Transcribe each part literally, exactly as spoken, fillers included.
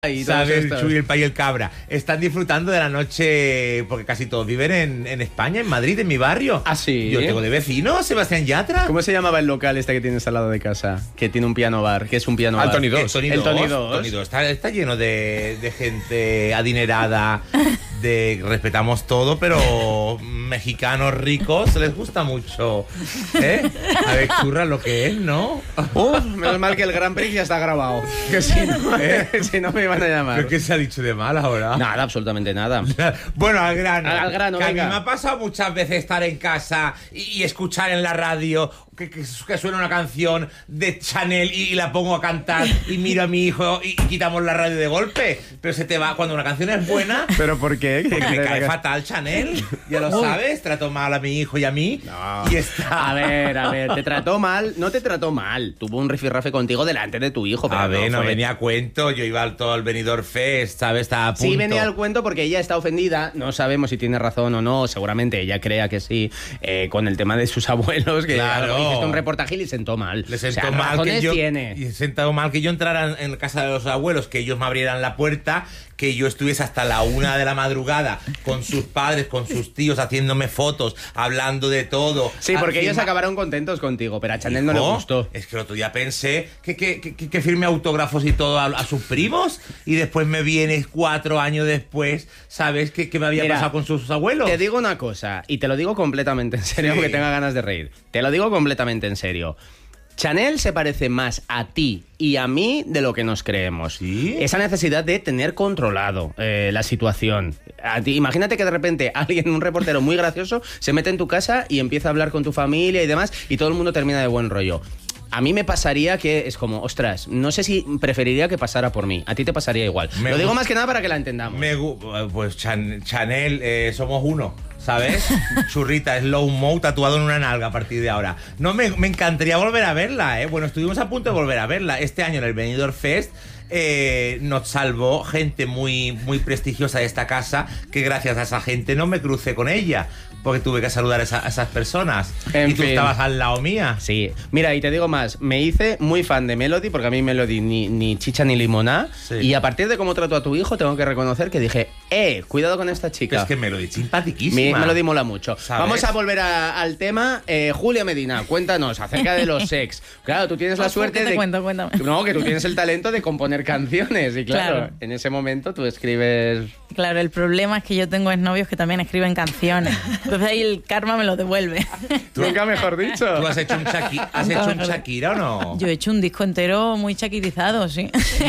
y ¿sabes? El Chuy, el Pa y el Cabra. Están disfrutando de la noche, porque casi todos viven en, en España, en Madrid, en mi barrio. ¿Ah, sí? Yo tengo de vecino, Sebastián Yatra. ¿Cómo se llamaba el local este que tienes al lado de casa? Que tiene un piano bar, que es un piano Al bar. Tony dos. El, el Tony dos. Tony dos. Está, está lleno de, de gente adinerada, de respetamos todo, pero mexicanos ricos les gusta mucho. ¿Eh? A ver, churra, lo que es, ¿no? Uf, menos mal que el Grand Prix ya está grabado. Que si no, ¿eh? Si no me iban a llamar. ¿Pero qué se ha dicho de mal ahora? Nada, absolutamente nada. Bueno, al grano. Al, al grano, que venga. A mí me ha pasado muchas veces estar en casa y, y escuchar en la radio que, que, que suena una canción de Chanel y, y la pongo a cantar y miro a mi hijo y, y quitamos la radio de golpe. Pero se te va cuando una canción es buena. ¿Pero por qué? Porque me cae fatal Chanel. Ya lo Uy. sabes, trato mal a mi hijo y a mí. No. Y está. A ver, a ver, te trató mal. No te trató mal. Tuvo un rifirrafe contigo delante de tu hijo. Pero A ver, no, fue... venía a cuento. Yo iba al todo al Benidorm Fest, ¿sabes? Estaba a punto. Sí, venía al cuento porque ella está ofendida. No sabemos si tiene razón o no. Seguramente ella crea que sí. Eh, con el tema de sus abuelos. Que Claro. hiciste un reportaje y le sentó mal. Le sentó o sea, mal que yo tiene. y sentado mal que yo entrara en casa de los abuelos, que ellos me abrieran la puerta, que yo estuviese hasta la una de la madrugada con sus padres, con sus tíos, haciéndome fotos, hablando de todo. Sí, porque Encima, ellos acabaron contentos contigo, pero a Chanel no hijo, le gustó. Es que el otro día pensé que, que, que, que firme autógrafos y todo a, a sus primos y después me viene cuatro años después, ¿sabes? ¿Qué, qué me había Mira, pasado con sus abuelos? Te digo una cosa, y te lo digo completamente en serio, Sí. aunque tenga ganas de reír. Te lo digo completamente en serio. Chanel se parece más a ti y a mí de lo que nos creemos. ¿Sí? Esa necesidad de tener controlado eh, la situación. A ti, imagínate que de repente alguien, un reportero muy gracioso, se mete en tu casa y empieza a hablar con tu familia y demás, y todo el mundo termina de buen rollo. A mí me pasaría que es como, ostras, no sé si preferiría que pasara por mí. A ti te pasaría igual. Me Lo digo gu- más que nada para que la entendamos. Me gu- pues Chan- Chanel, eh, somos uno, ¿sabes? Churrita, slow mo tatuado en una nalga a partir de ahora. No, me, me encantaría volver a verla, ¿eh? Bueno, estuvimos a punto de volver a verla. Este año en el Benidorm Fest eh, nos salvó gente muy, muy prestigiosa de esta casa, que gracias a esa gente no me crucé con ella, porque tuve que saludar a, esa- a esas personas. En y tú fin. estabas al lado mía. Sí, mira, y te digo más, me hice muy fan de Melody, porque a mí Melody ni, ni chicha ni limoná, Sí. y a partir de cómo trato a tu hijo, tengo que reconocer que dije, eh, cuidado con esta chica. Es que Melody, Mi- simpaticísima. Melody mola mucho. ¿Sabes? Vamos a volver a- al tema. Eh, Julia Medina, cuéntanos acerca de los sex. Claro, tú tienes la Ojo, suerte ¿qué te de... cuento? Cuéntame. No, que tú tienes el talento de componer canciones, y claro, Claro. en ese momento tú escribes... Claro, el problema es que yo tengo exnovios que también escriben canciones. Entonces ahí el karma me lo devuelve. Nunca mejor dicho. ¿Tú has hecho un, Shaki- ¿has Nunca hecho un mejor. Shakira o no? Yo he hecho un disco entero muy chaquirizado, sí.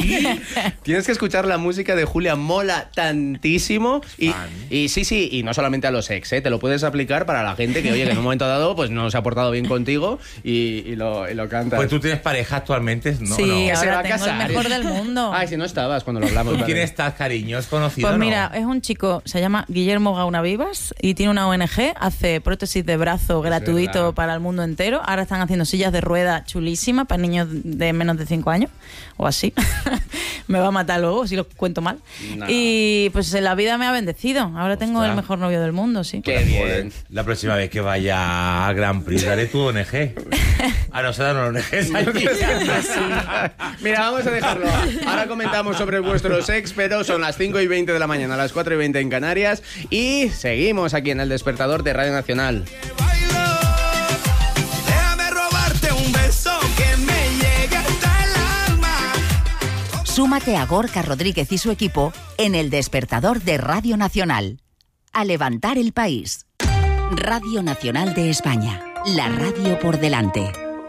Tienes que escuchar la música de Julia, mola tantísimo. Y, Fan. y sí, sí, y no solamente a los ex, ¿eh? Te lo puedes aplicar para la gente que, oye, que en un momento dado pues no se ha portado bien contigo y, y lo, y lo cantas. Pues tú tienes pareja actualmente, ¿no? sí, ¿no? Que se va ahora a tengo casar. el mejor del mundo. Ay, si no estabas cuando lo hablamos. ¿Con vale. quién estás, cariño? ¿Es conocido Pues o no? mira, es un chico, se llama Guillermo Gauna Vivas y tiene una O N G, hace prótesis de brazo gratuito verdad. para el mundo entero. Ahora están haciendo sillas de rueda chulísimas para niños de menos de cinco años o así. Me va a matar luego si lo cuento mal. No. Y pues la vida me ha bendecido. Ahora tengo Ostras. el mejor novio del mundo, sí. Qué bien. La próxima vez que vaya al Grand Prix daré tu O N G. Ah, no, se dan O N Gs allí. Mira, vamos a dejarlo. Ahora comentamos sobre vuestros ex, pero son las cinco y veinte de la mañana, las cuatro y veinte en Canarias. Y seguimos aquí en el Despertador de Radio Nacional. Déjame robarte un beso que me llegue hasta el alma. Súmate a Gorka Rodríguez y su equipo en el Despertador de Radio Nacional. A levantar el país. Radio Nacional de España. La radio por delante.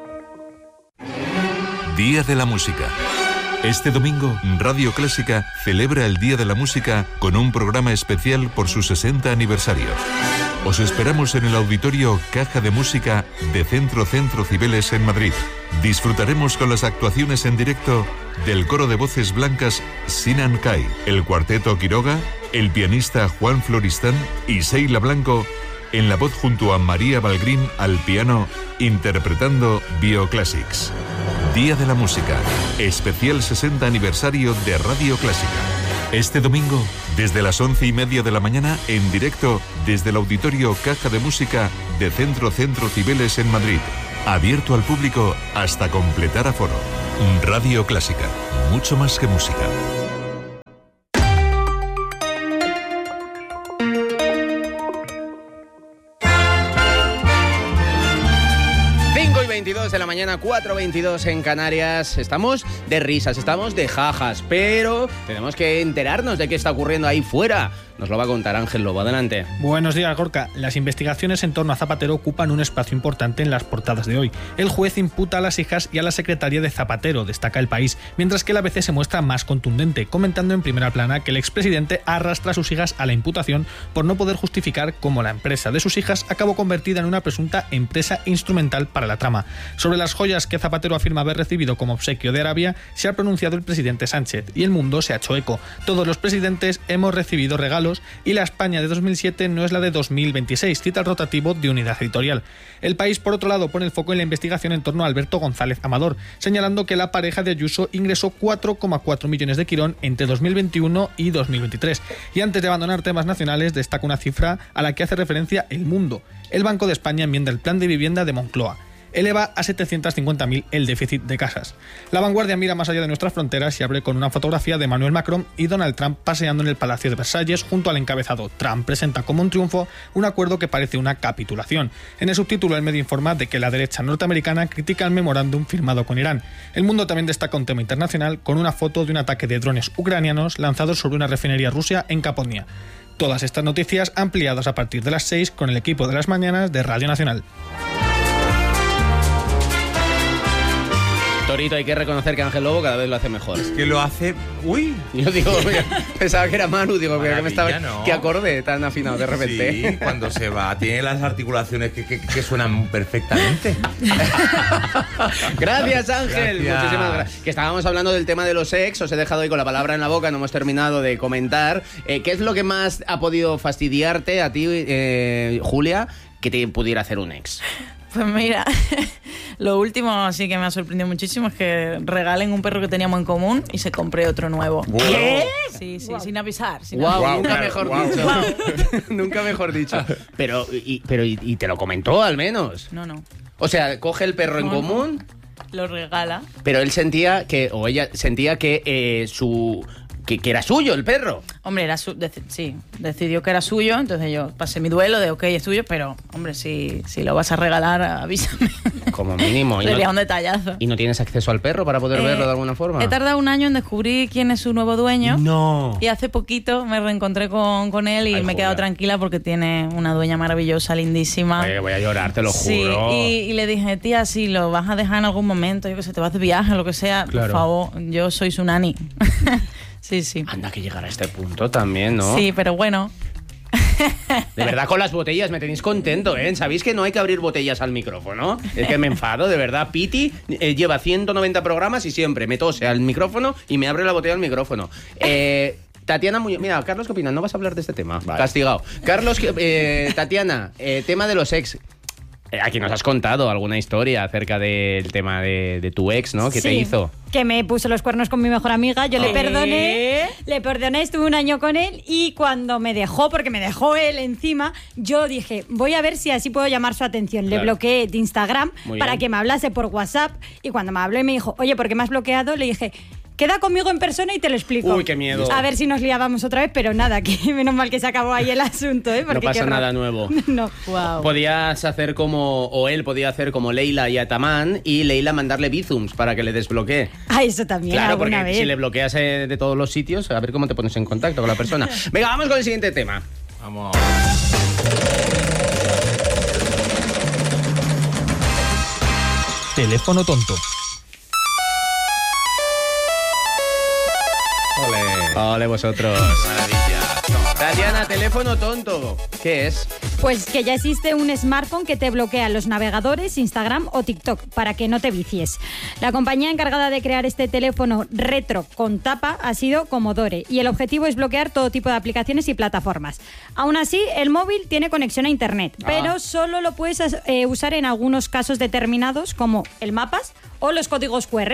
Día de la Música. Este domingo, Radio Clásica celebra el Día de la Música con un programa especial por su sesenta aniversario. Os esperamos en el auditorio Caja de Música de Centro Centro Cibeles en Madrid. Disfrutaremos con las actuaciones en directo del coro de voces blancas Sinan Kai, el cuarteto Quiroga, el pianista Juan Floristán y Seila Blanco en la voz junto a María Balgrín al piano, interpretando Bioclassics. Día de la Música, especial sesenta aniversario de Radio Clásica. Este domingo, desde las once y media de la mañana, en directo desde el auditorio Caja de Música de Centro Centro Cibeles en Madrid. Abierto al público hasta completar aforo. Radio Clásica, mucho más que música. la mañana, cuatro veintidós en Canarias. Estamos de risas, estamos de jajas, pero tenemos que enterarnos de qué está ocurriendo ahí fuera. Nos lo va a contar Ángel Lobo. Adelante. Buenos días, Gorka. Las investigaciones en torno a Zapatero ocupan un espacio importante en las portadas de hoy. El juez imputa a las hijas y a la secretaria de Zapatero, destaca El País, mientras que el A B C se muestra más contundente, comentando en primera plana que el expresidente arrastra a sus hijas a la imputación por no poder justificar cómo la empresa de sus hijas acabó convertida en una presunta empresa instrumental para la trama. Sobre las joyas que Zapatero afirma haber recibido como obsequio de Arabia, se ha pronunciado el presidente Sánchez y El Mundo se ha hecho eco. Todos los presidentes hemos recibido regalos y la España de dos mil siete no es la de dos mil veintiséis, cita el rotativo de Unidad Editorial. El País, por otro lado, pone el foco en la investigación en torno a Alberto González Amador, señalando que la pareja de Ayuso ingresó cuatro coma cuatro millones de Quirón entre dos mil veintiuno y dos mil veintitrés. Y antes de abandonar temas nacionales, destaca una cifra a la que hace referencia El Mundo. El Banco de España enmienda el plan de vivienda de Moncloa. Eleva a setecientos cincuenta mil el déficit de casas. La Vanguardia mira más allá de nuestras fronteras y abre con una fotografía de Emmanuel Macron y Donald Trump paseando en el Palacio de Versalles junto al encabezado Trump presenta como un triunfo un acuerdo que parece una capitulación. En el subtítulo el medio informa de que la derecha norteamericana critica el memorándum firmado con Irán. El Mundo también destaca un tema internacional con una foto de un ataque de drones ucranianos lanzados sobre una refinería rusa en Kaponia. Todas estas noticias ampliadas a partir de las seis con el equipo de las mañanas de Radio Nacional. Torito, hay que reconocer que Ángel Lobo cada vez lo hace mejor. Es que lo hace... ¡Uy! Yo digo, pensaba que era Manu, digo, que me estaba... ¿no? Qué acorde tan afinado de repente. Sí, cuando se va, tiene las articulaciones que, que, que suenan perfectamente. Gracias, Ángel. Gracias. Muchísimas gracias. Que estábamos hablando del tema de los ex, os he dejado ahí con la palabra en la boca, no hemos terminado de comentar. Eh, ¿Qué es lo que más ha podido fastidiarte a ti, eh, Julia, que te pudiera hacer un ex? Pues mira, lo último sí que me ha sorprendido muchísimo es que regalen un perro que teníamos en común y se compré otro nuevo. ¿Qué? Sí, sí, wow. sin avisar. Sin wow, avisar. nunca claro, mejor wow. dicho. Wow. Nunca mejor dicho. Pero, y, pero y, y te lo comentó al menos. No, no. O sea, coge el perro en No, común. Lo regala. Pero él sentía que, o ella sentía que eh, su... Que, que era suyo el perro. Hombre, era su, dec, sí, decidió que era suyo, entonces yo pasé mi duelo de ok, es tuyo, pero hombre, si, si lo vas a regalar, avísame. Como mínimo. Y Sería no, un detallazo. ¿Y no tienes acceso al perro para poder Eh, verlo de alguna forma? He tardado un año en descubrir quién es su nuevo dueño. No. Y hace poquito me reencontré con, con él y Ay, me he quedado Julia. tranquila porque tiene una dueña maravillosa, lindísima. Oye, voy a llorar, te lo Sí, juro. y, y le dije, tía, si lo vas a dejar en algún momento, yo que sé, te vas de viaje, lo que sea, Claro. por favor, yo soy su nani. Sí, sí. Anda, que llegar a este punto también, ¿no? Sí, pero bueno. De verdad, con las botellas me tenéis contento, ¿eh? ¿Sabéis que no hay que abrir botellas al micrófono? Es que me enfado, de verdad. Piti eh, lleva ciento noventa programas y siempre me tose al micrófono y me abre la botella al micrófono. Eh... Tatiana Muñoz, mira, Carlos, ¿qué opinas? No vas a hablar de este tema. Vale. Castigado. Carlos, eh, Tatiana, eh, tema de los ex. Eh, aquí nos has contado alguna historia acerca del tema de, de tu ex, ¿no? ¿Qué Sí, te hizo? que me puso los cuernos con mi mejor amiga. Yo le ¿Qué? perdoné, le perdoné, estuve un año con él y cuando me dejó, porque me dejó él encima, yo dije, voy a ver si así puedo llamar su atención. Claro. Le bloqueé de Instagram Muy para bien. que me hablase por WhatsApp y cuando me habló y me dijo, oye, ¿por qué me has bloqueado? Le dije... Queda conmigo en persona y te lo explico. Uy, qué miedo. A ver si nos liábamos otra vez, pero nada, que menos mal que se acabó ahí el asunto, ¿eh? Porque No pasa qué horror. nada nuevo. No. Wow. Podías hacer como, o él podía hacer como Leila y Ataman y Leila mandarle bizums para que le desbloquee. Ah, eso también, Claro, porque alguna vez. si le bloqueas eh, de todos los sitios, a ver cómo te pones en contacto con la persona. Venga, vamos con el siguiente tema. Vamos. Teléfono tonto. Ole. Ole vosotros. Maravilla. Toma. Tatiana, teléfono tonto. ¿Qué es? Pues que ya existe un smartphone que te bloquea los navegadores, Instagram o TikTok para que no te vicies. La compañía encargada de crear este teléfono retro con tapa ha sido Commodore y el objetivo es bloquear todo tipo de aplicaciones y plataformas. Aún así, el móvil tiene conexión a internet, Ah. pero solo lo puedes eh, usar en algunos casos determinados como el Mapas o los códigos cu erre.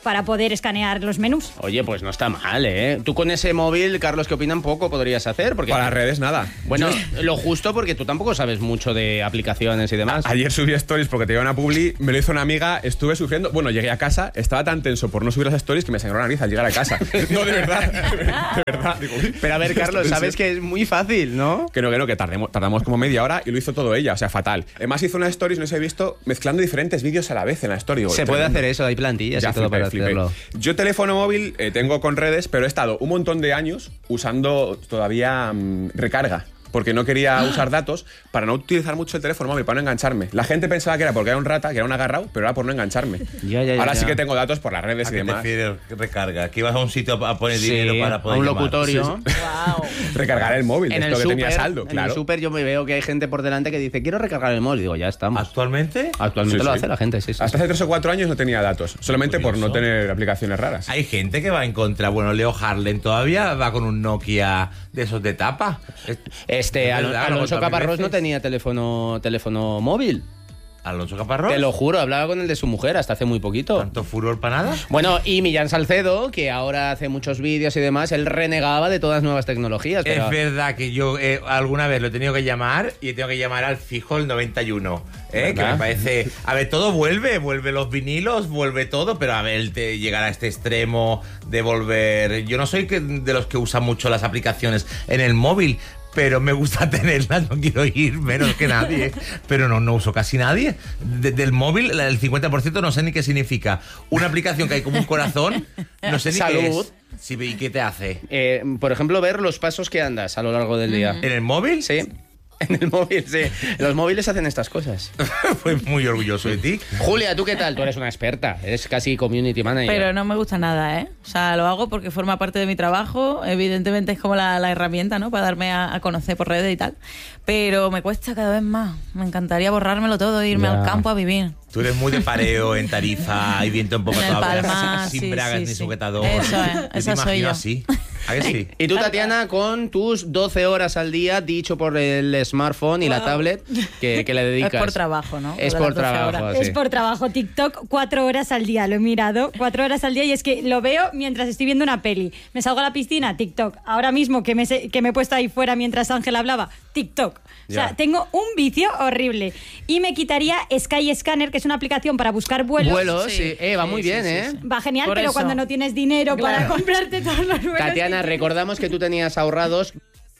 para poder escanear los menús. Oye, pues no está mal, ¿eh? Tú con ese móvil, Carlos, ¿qué opinan? Poco podrías hacer. Porque para las redes, nada. Bueno, lo justo porque tú tampoco sabes mucho de aplicaciones y demás. Ayer subí stories porque tenía una publi, me lo hizo una amiga, estuve sufriendo. Bueno, llegué a casa, estaba tan tenso por no subir las stories que me sangró la nariz al llegar a casa. No, de verdad. De verdad. Digo, pero a ver, Carlos, sabes que es muy fácil, ¿no? Que no, que no, que tardemos, tardamos como media hora y lo hizo todo ella, o sea, fatal. Además hizo unas stories, no se he visto, mezclando diferentes vídeos a la vez en la story. Se puede hacer eso, hay plantillas ya y todo flipé, para flipé. hacerlo. Yo teléfono móvil eh, tengo con redes, pero he estado un montón de años usando todavía mmm, recarga. Porque no quería ¡Ah! usar datos para no utilizar mucho el teléfono móvil, para no engancharme. La gente pensaba que era porque era un rata, que era un agarrao, pero era por no engancharme. Ya, ya, ya, Ahora ya. sí que tengo datos por las redes ¿A y qué demás. te refieres recarga? ¿Que ibas a un sitio a poner Sí, dinero para poder a un llamar? locutorio. Sí, sí. Wow. Recargar el móvil, En esto el que tenía súper, saldo, en claro. el súper yo me veo que hay gente por delante que dice, quiero recargar el móvil. Digo, ya estamos. ¿Actualmente? Actualmente Sí, lo sí. hace la gente, sí, sí. Hasta hace tres o cuatro años no tenía datos, solamente por no Curioso. tener aplicaciones raras. Hay gente que va en contra. Bueno, Leo Harlem todavía va con un Nokia de esos de tapa. Es- Este, es Alon- verdad, lo he Alonso contado mil Caparrós no veces. tenía teléfono, teléfono móvil. ¿Alonso Caparrós? Te lo juro, hablaba con el de su mujer hasta hace muy poquito. ¿Tanto furor para nada? Bueno, y Millán Salcedo, que ahora hace muchos vídeos y demás, él renegaba de todas las nuevas tecnologías. Pero... Es verdad que yo eh, alguna vez lo he tenido que llamar y he tenido que llamar al fijo el noventa y uno. ¿eh? Que ¿Verdad? me parece. A ver, todo vuelve, vuelve los vinilos, vuelve todo, pero a ver, el te- llegar a este extremo de volver. Yo no soy que- de los que usan mucho las aplicaciones en el móvil. Pero me gusta tenerlas, no quiero ir menos que nadie. Pero no, no uso casi nadie. De- del móvil, la- el cincuenta por ciento no sé ni qué significa. Una aplicación que hay como un corazón, no sé ni Salud. qué es. Sí, ¿y qué te hace? Eh, por ejemplo, ver los pasos que andas a lo largo del día. ¿En el móvil? Sí. En el móvil, sí. Los móviles hacen estas cosas. Pues muy orgulloso de ti. Julia, ¿tú qué tal? Tú eres una experta. Eres casi community manager. Pero no me gusta nada, ¿eh? O sea, lo hago porque forma parte de mi trabajo. Evidentemente es como la, la herramienta, ¿no? Para darme a, a conocer por redes y tal. Pero me cuesta cada vez más. Me encantaría borrármelo todo e irme Ya. al campo a vivir. Tú eres muy de pareo en Tarifa, hay viento en popa En el toda Palmar, sin sí, bragas sí, ni sí. sujetador. Eso es, Yo te esa soy imagino yo. así. ¿A que sí? Y tú, Tatiana, con tus doce horas al día, dicho por el smartphone y la Wow. tablet, que, que le dedicas. Es por trabajo, ¿no? Es Lo de por las doce trabajo, horas. sí. Es por trabajo. TikTok, cuatro horas al día. Lo he mirado, cuatro horas al día. Y es que lo veo mientras estoy viendo una peli. Me salgo a la piscina, TikTok. Ahora mismo que me, se- que me he puesto ahí fuera mientras Ángel hablaba, TikTok. O sea, Ya. tengo un vicio horrible. Y me quitaría Skyscanner, que es una aplicación para buscar vuelos. Vuelos, sí. Sí, Eh, va sí, muy sí, bien, sí, ¿eh? sí. Va genial, Por pero eso. cuando no tienes dinero para Claro. comprarte todos los vuelos. Tatiana, que- recordamos que tú tenías ahorrados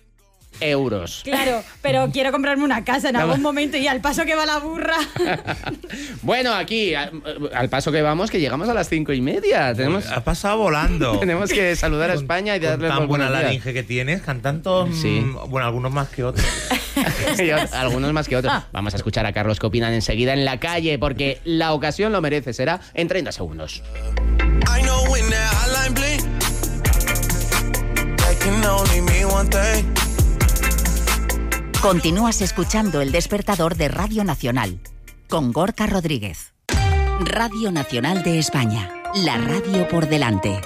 euros. Claro, pero quiero comprarme una casa en algún momento y al paso que va la burra. Bueno, aquí, al, al paso que vamos, que llegamos a las cinco y media. Tenemos, Ha pasado volando. tenemos que saludar a España y Con darle tan los buena buenos días. laringe que tienes, can tantos. Sí. mm, Bueno, algunos más que otros. Y algunos más que otros. Vamos a escuchar a Carlos que opinan enseguida en la calle, porque la ocasión lo merece. Será en treinta segundos. I know when that hotline bling, that can only mean one thing. Continúas escuchando El Despertador de Radio Nacional con Gorka Rodríguez. Radio Nacional de España, la radio por delante.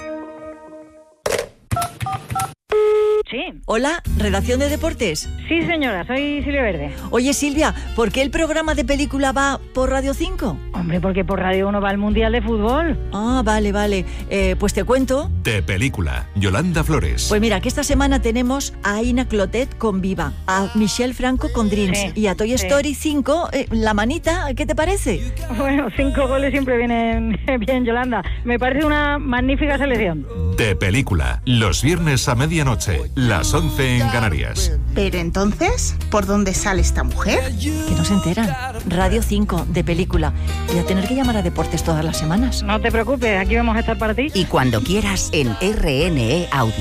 Sí. Hola, redacción de deportes. Sí, señora, soy Silvia Verde. Oye, Silvia, ¿por qué el programa de película va por Radio cinco? Hombre, porque por Radio uno va al Mundial de Fútbol. Ah, vale, vale. Eh, pues te cuento. De película, Yolanda Flores. Pues mira, que esta semana tenemos a Aina Clotet con Viva, a Michelle Franco con Dreams Sí, y a Toy sí. Story cinco, eh, La Manita, ¿qué te parece? Bueno, cinco goles siempre vienen bien, Yolanda. Me parece una magnífica selección. De película, los viernes a medianoche, las once en Canarias. Pero entonces, ¿por dónde sale esta mujer? Que no se enteran. Radio cinco, de película. Voy a tener que llamar a deportes todas las semanas. No te preocupes, aquí vamos a estar para ti. Y cuando quieras en R N E Audio.